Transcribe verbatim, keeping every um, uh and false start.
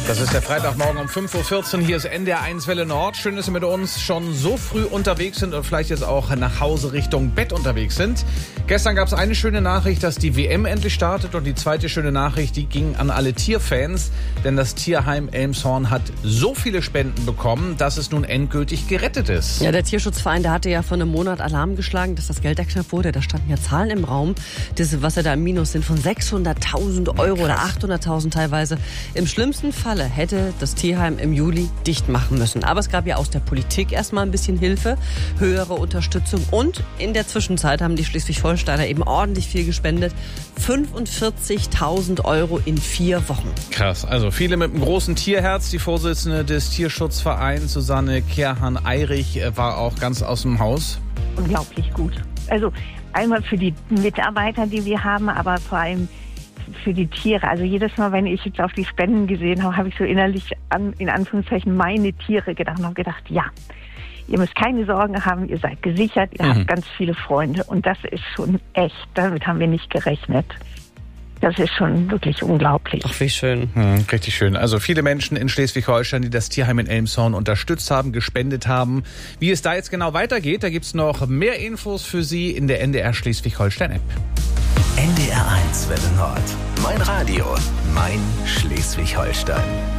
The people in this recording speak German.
Das ist der Freitagmorgen um fünf Uhr vierzehn. Hier ist N D R eins Welle Nord. Schön, dass Sie mit uns schon so früh unterwegs sind und vielleicht jetzt auch nach Hause Richtung Bett unterwegs sind. Gestern gab es eine schöne Nachricht, dass die W M endlich startet. Und die zweite schöne Nachricht, die ging an alle Tierfans. Denn das Tierheim Elmshorn hat so viele Spenden bekommen, dass es nun endgültig gerettet ist. Ja, der Tierschutzverein, der hatte ja vor einem Monat Alarm geschlagen, dass das Geld da knapp wurde. Da standen ja Zahlen im Raum, das, was ja da im Minus sind, von sechshunderttausend Euro oder achthunderttausend teilweise. Im schlimmsten Falle hätte das Tierheim im Juli dicht machen müssen. Aber es gab ja aus der Politik erstmal ein bisschen Hilfe, höhere Unterstützung und in der Zwischenzeit haben die Schleswig-Holsteiner eben ordentlich viel gespendet. fünfundvierzigtausend Euro in vier Wochen. Krass, also viele mit einem großen Tierherz. Die Vorsitzende des Tierschutzvereins, Susanne Kerhan-Eirich, war auch ganz aus dem Haus. Unglaublich gut. Also einmal für die Mitarbeiter, die wir haben, aber vor allem für die Tiere. Also jedes Mal, wenn ich jetzt auf die Spenden gesehen habe, habe ich so innerlich an, in Anführungszeichen meine Tiere gedacht und habe gedacht, ja, ihr müsst keine Sorgen haben, ihr seid gesichert, ihr mhm. habt ganz viele Freunde und das ist schon echt, damit haben wir nicht gerechnet. Das ist schon wirklich unglaublich. Ach, wie schön. Hm, richtig schön. Also viele Menschen in Schleswig-Holstein, die das Tierheim in Elmshorn unterstützt haben, gespendet haben. Wie es da jetzt genau weitergeht, da gibt's noch mehr Infos für Sie in der N D R Schleswig-Holstein-App. N D R eins Welle Nord. Mein Radio, mein Schleswig-Holstein.